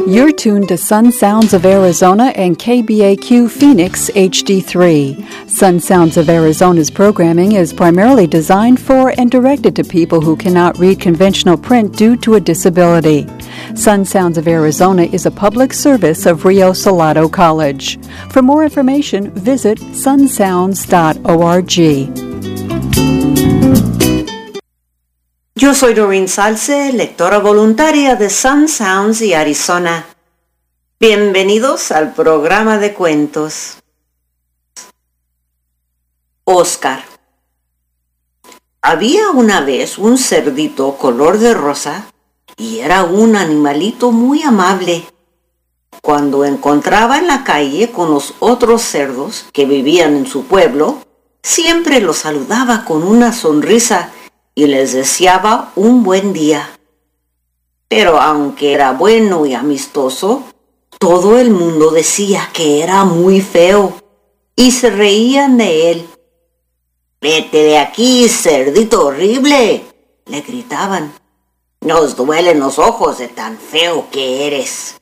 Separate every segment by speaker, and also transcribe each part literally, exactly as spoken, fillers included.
Speaker 1: You're tuned to Sun Sounds of Arizona and K B A Q Phoenix H D three. Sun Sounds of Arizona's programming is primarily designed for and directed to people who cannot read conventional print due to a disability. Sun Sounds of Arizona is a public service of Rio Salado College. For more information, visit sun sounds dot org.
Speaker 2: Yo soy Doreen Salce, lectora voluntaria de Sun Sounds y Arizona. Bienvenidos al programa de cuentos. Oscar. Había una vez un cerdito color de rosa y era un animalito muy amable. Cuando encontraba en la calle con los otros cerdos que vivían en su pueblo, siempre los saludaba con una sonrisa y les deseaba un buen día. Pero aunque era bueno y amistoso, todo el mundo decía que era muy feo y se reían de él. «Vete de aquí, cerdito horrible», le gritaban. «Nos duelen los ojos de tan feo que eres».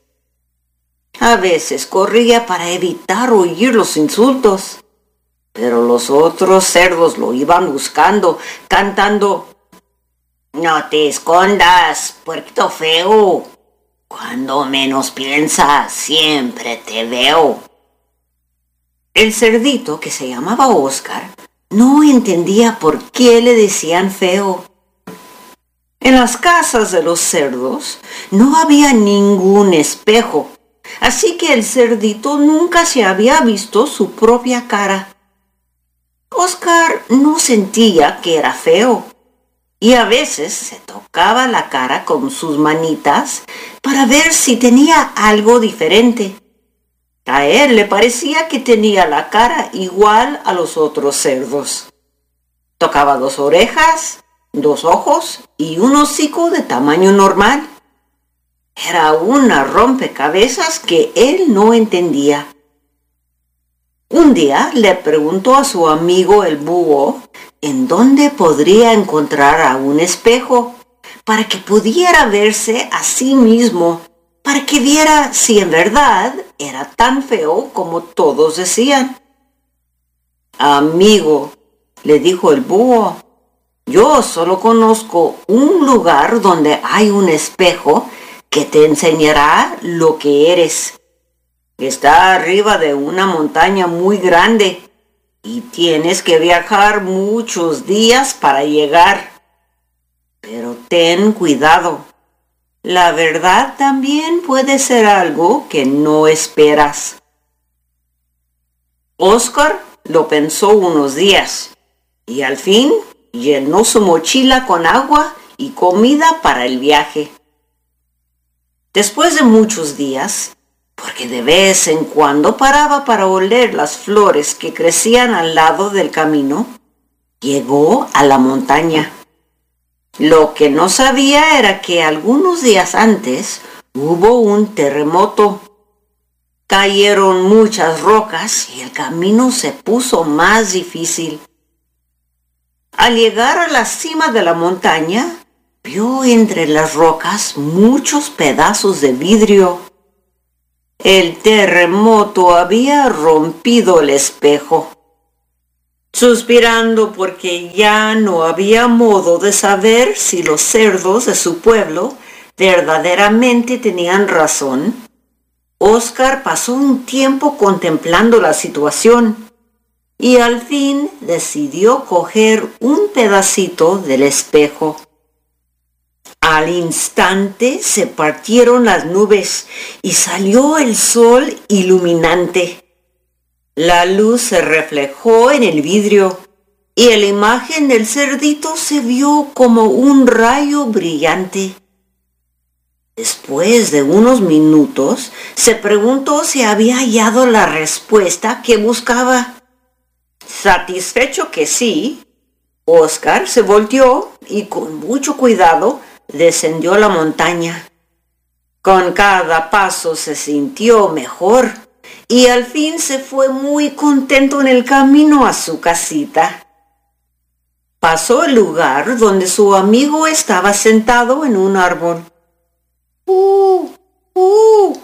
Speaker 2: A veces corría para evitar oír los insultos, pero los otros cerdos lo iban buscando, cantando: «No te escondas, puerquito feo. Cuando menos piensas, siempre te veo». El cerdito, que se llamaba Oscar, no entendía por qué le decían feo. En las casas de los cerdos no había ningún espejo, así que el cerdito nunca se había visto su propia cara. Oscar no sentía que era feo y a veces se tocaba la cara con sus manitas para ver si tenía algo diferente. A él le parecía que tenía la cara igual a los otros cerdos. Tocaba dos orejas, dos ojos y un hocico de tamaño normal. Era una rompecabezas que él no entendía. Un día le preguntó a su amigo el búho en dónde podría encontrar a un espejo para que pudiera verse a sí mismo, para que viera si en verdad era tan feo como todos decían. «Amigo», le dijo el búho, «yo solo conozco un lugar donde hay un espejo que te enseñará lo que eres. Está arriba de una montaña muy grande y tienes que viajar muchos días para llegar. Pero ten cuidado. La verdad también puede ser algo que no esperas». Oscar lo pensó unos días y al fin llenó su mochila con agua y comida para el viaje. Después de muchos días, porque de vez en cuando paraba para oler las flores que crecían al lado del camino, llegó a la montaña. Lo que no sabía era que algunos días antes hubo un terremoto. Cayeron muchas rocas y el camino se puso más difícil. Al llegar a la cima de la montaña, vio entre las rocas muchos pedazos de vidrio. El terremoto había rompido el espejo. Suspirando porque ya no había modo de saber si los cerdos de su pueblo verdaderamente tenían razón, Oscar pasó un tiempo contemplando la situación y al fin decidió coger un pedacito del espejo. Al instante se partieron las nubes y salió el sol iluminante. La luz se reflejó en el vidrio y la imagen del cerdito se vio como un rayo brillante. Después de unos minutos, se preguntó si había hallado la respuesta que buscaba. Satisfecho que sí, Oscar se volteó y con mucho cuidado descendió la montaña. Con cada paso se sintió mejor y al fin se fue muy contento en el camino a su casita. Pasó el lugar donde su amigo estaba sentado en un árbol. ¡Uh! ¡Uh!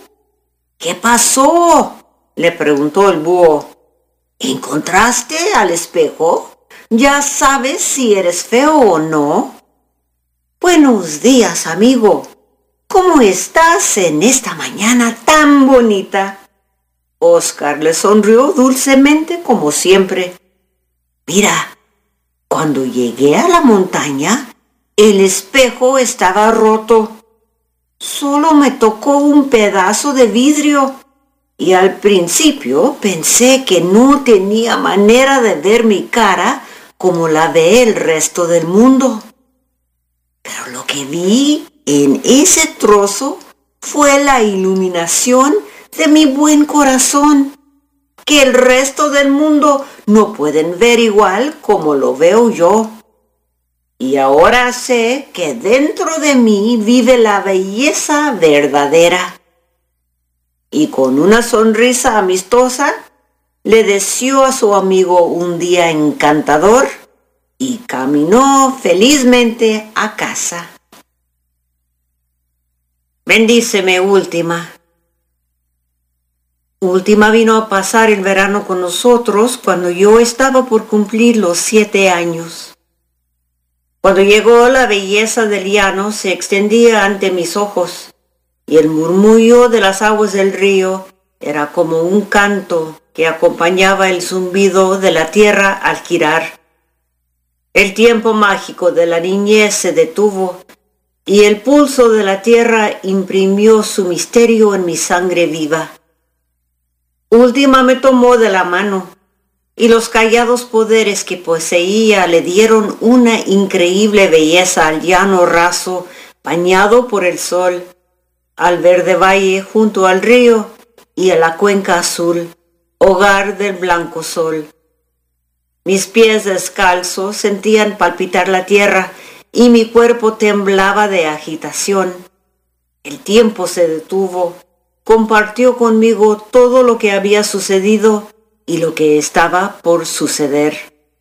Speaker 2: pasó?, le preguntó el búho. ¿Encontraste al espejo? ¿Ya sabes si eres feo o no? Buenos días, amigo. ¿Cómo estás en esta mañana tan bonita? Oscar le sonrió dulcemente como siempre. Mira, cuando llegué a la montaña, el espejo estaba roto. Solo me tocó un pedazo de vidrio y al principio pensé que no tenía manera de ver mi cara como la ve el resto del mundo. Pero lo que vi en ese trozo fue la iluminación de mi buen corazón, que el resto del mundo no pueden ver igual como lo veo yo. Y ahora sé que dentro de mí vive la belleza verdadera. Y con una sonrisa amistosa, le deseó a su amigo un día encantador y caminó felizmente a casa. Bendíceme, Última. Última vino a pasar el verano con nosotros cuando yo estaba por cumplir los siete años. Cuando llegó, la belleza del llano se extendía ante mis ojos y el murmullo de las aguas del río era como un canto que acompañaba el zumbido de la tierra al girar. El tiempo mágico de la niñez se detuvo y el pulso de la tierra imprimió su misterio en mi sangre viva. Última me tomó de la mano y los callados poderes que poseía le dieron una increíble belleza al llano raso bañado por el sol, al verde valle junto al río y a la cuenca azul, hogar del blanco sol. Mis pies descalzos sentían palpitar la tierra y mi cuerpo temblaba de agitación. El tiempo se detuvo, compartió conmigo todo lo que había sucedido y lo que estaba por suceder.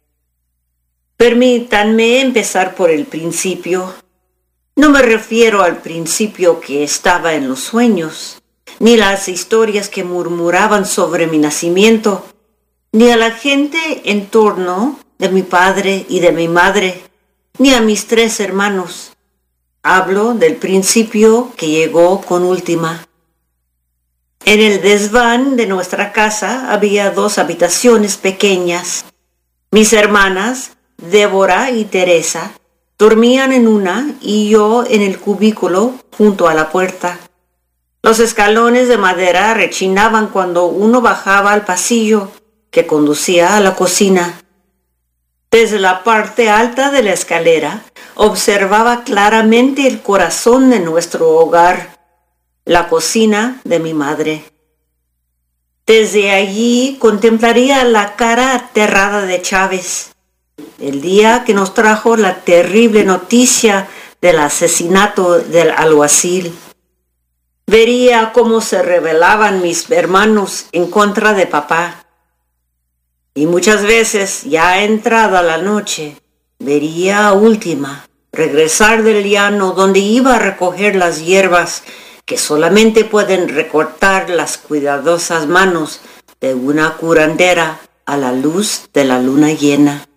Speaker 2: Permítanme empezar por el principio. No me refiero al principio que estaba en los sueños, ni las historias que murmuraban sobre mi nacimiento, ni a la gente en torno de mi padre y de mi madre, ni a mis tres hermanos. Hablo del principio que llegó con Última. En el desván de nuestra casa había dos habitaciones pequeñas. Mis hermanas, Débora y Teresa, dormían en una y yo en el cubículo junto a la puerta. Los escalones de madera rechinaban cuando uno bajaba al pasillo que conducía a la cocina. Desde la parte alta de la escalera observaba claramente el corazón de nuestro hogar, la cocina de mi madre. Desde allí contemplaría la cara aterrada de Chávez, el día que nos trajo la terrible noticia del asesinato del alguacil. Vería cómo se rebelaban mis hermanos en contra de papá. Y muchas veces, ya entrada la noche, vería a Última regresar del llano donde iba a recoger las hierbas que solamente pueden recortar las cuidadosas manos de una curandera a la luz de la luna llena.